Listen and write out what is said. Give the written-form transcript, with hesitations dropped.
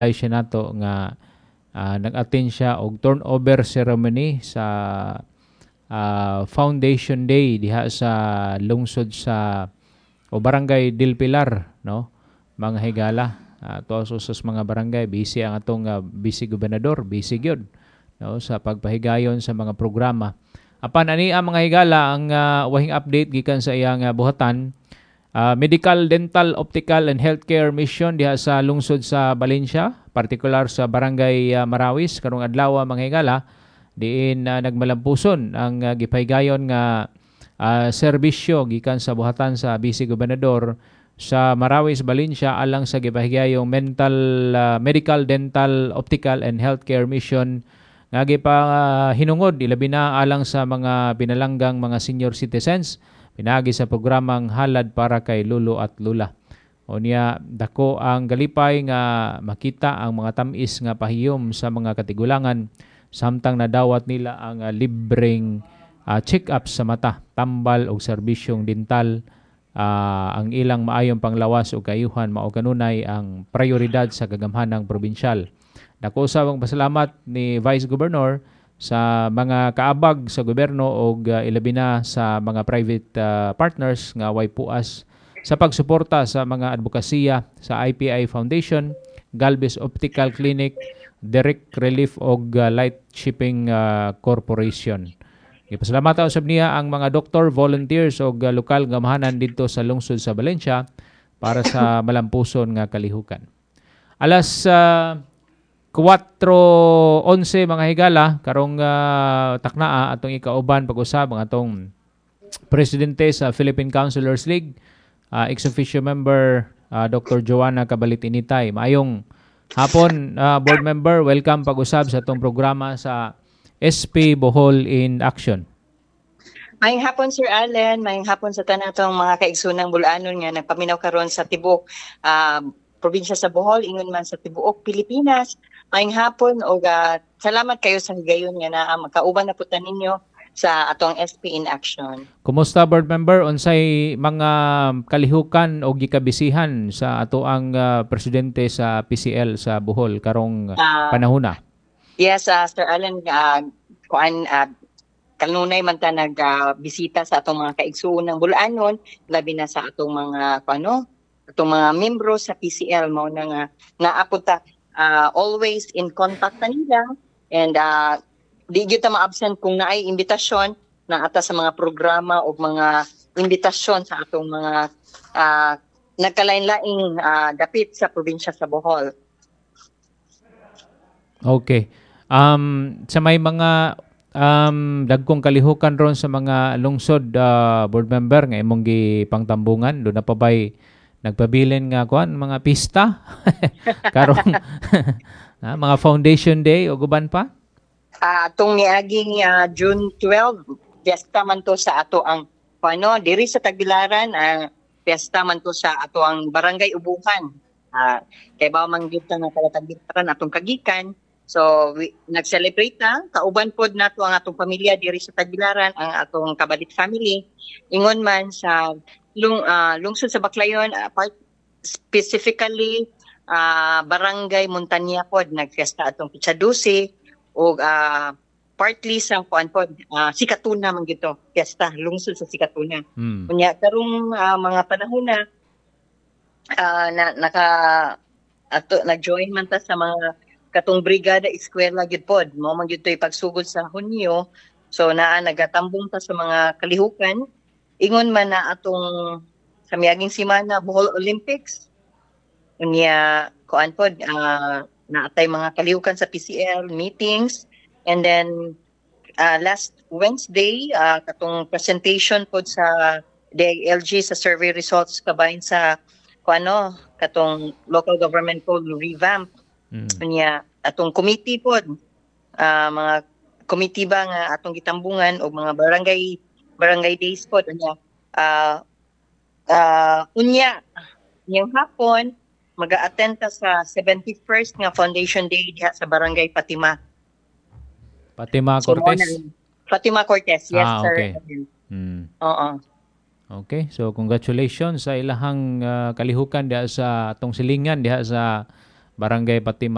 siya nato nga nag-attend siya og turnover ceremony sa Foundation Day diha sa lungsod sa o Barangay Del Pilar, no? Mga higala. Tuos sa mga barangay busy ang atong busy gobernador, busy gyud, no, sa pagpahigayon sa mga programa. Apan ani ang mga higala ang wahing update gikan sa iyang buhatan. Medical, Dental, Optical and Healthcare Mission diha sa lungsod sa Valencia, particular sa Barangay Marawis karong adlaw mga higala diin nagmalampuson ang gipahigayon nga serbisyo gikan sa buhatan sa Vice Gobernador sa Marawis, Valencia alang sa gipahigayong Medical, Dental, Optical and Healthcare Mission nga hinungod ilabi na alang sa mga binalanggang mga senior citizens pinagi sa programang Halad para kay Lolo at Lula. O niya dako ang galipay nga makita ang mga tamis nga pahiyom sa mga katigulangan samtang nadawat nila ang libreng check-up sa mata, tambal o serbisyong dental. Ang ilang maayong panglawas o kayuhan mao kanunay ang prioridad sa kagamhanang probinsyal. Dako usab ang pasalamat ni Vice Governor sa mga kaabag sa gobyerno o ilabi na sa mga private partners nga way puas sa pagsuporta sa mga advokasya sa IPI Foundation, Galvez Optical Clinic, Direct Relief o Light Shipping Corporation. Ipasalamatan usab niya ang mga doktor, volunteers o lokal nga mahanan dito sa lungsod sa Valencia para sa malampuson nga kalihukan. Alas 4:11 mga higala karong taknaa atong ikauban pag-usab ang atong presidente sa Philippine Councilors League, ex-officio member Dr. Joanna Cabalit-Initay. Maayong hapon, board member, welcome pag-usab sa atong programa sa SP Bohol in Action. Mayong hapon Sir Allen, mayong hapon sa tanatong mga kaigsunang Bulanon nga nagpaminaw karon sa tibuok probinsya sa Bohol, ingon man sa tibuok Pilipinas. Mayong hapon o salamat kayo sa higayon nga na makauban na putan ninyo sa atong SP in Action. Kumusta board member, unsay mga kalihukan o gikabisihan sa ato ang presidente sa PCL sa Bohol karong panahona? Yes, Sir Allen, kanunay man ta nagbisita sa atong mga kaigsuon ng Bulanon, labi na sa atong mga atong mga membro sa PCL mao na nga naapod ta always in contact na nila and di gyud ta ma-absent kung naay imbitasyon na ata sa mga programa o mga imbitasyon sa atong mga nagkalain-laing dapit sa probinsya sa Bohol. Okay. Sa may mga dagkong kalihukan ron sa mga lungsod, board member nga imong gipangtambungan, do na pa bay nagpabilin nga kuan mga pista karong mga Foundation Day o guban pa? Atong niaging June 12, piyesta man to sa ato ang diri sa Tagbilaran, piyesta man to sa ato ang Barangay Ubukan. Kay ba man gyud ta nga Tagbilaran atong kagikan. So nag-celebrate na, kauban pod nato ang atong pamilya diri sa Tagbilaran, ang atong Kabalit family. Ingon man sa lungsod sa Baclayon, specifically Barangay Montania pod nagfiesta atong Pichadusi o partly sa kuan pod Sikatuna man gito, fiesta lungsod sa Sikatuna. Kunya karong mga panahon na nag-join man ta sa mga katong brigada eskwela gyud pod, mao man gyud toy pagsugod sa Hunyo. So nagatambong ta sa mga kalihukan, ingon man na atong sa miaging semana Bohol Olympics unya kuan pod naatay mga kalihukan sa PCL meetings, and then last Wednesday katong presentation pod sa DILG sa survey results kabahin sa katong local government code revamp. Unya atong committee pod mga committee ba nga atong gitambungan o mga barangay days pod unya yung hapon mag-a-attend ta sa 71st nga Foundation Day diha sa Barangay Fatima Cortez. Fatima Cortez, yes okay. Sir. Oo. Okay, so congratulations sa ilahang kalihukan diha sa atong silingan diha sa Barangay Fatima